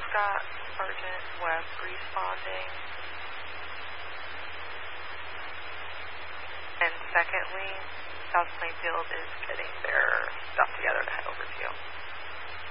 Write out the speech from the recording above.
got Sergeant West responding. And secondly, South Plainfield is getting their stuff together to head over to you.